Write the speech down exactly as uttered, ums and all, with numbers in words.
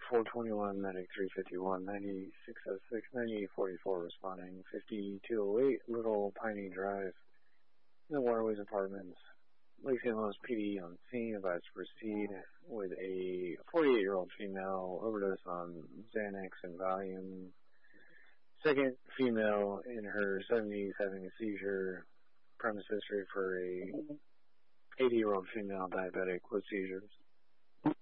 four twenty-one, medic three fifty-one, ninety-six oh six, ninety-eight forty-four responding, fifty-two oh eight, Little Piney Drive, in the Waterways Apartments. Lake Saint Louis P D on scene, advised to proceed with a forty-eight-year-old female overdose on Xanax and Valium. Second female in her seventies having a seizure. Premise history for a eighty-year-old female diabetic with seizures.